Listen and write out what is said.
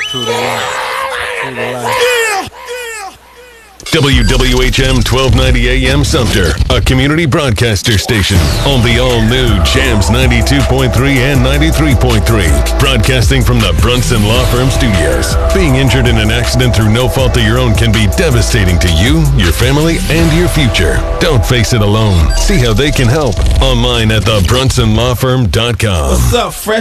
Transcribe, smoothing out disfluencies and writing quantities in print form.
True to life. True to life. WWHM 1290 AM Sumter, a community broadcaster station on the all-new Jams 92.3 and 93.3. Broadcasting from the Brunson Law Firm Studios. Being injured in an accident through no fault of your own can be devastating to you, your family, and your future. Don't face it alone. See how they can help online at thebrunsonlawfirm.com. What's up, Fresh?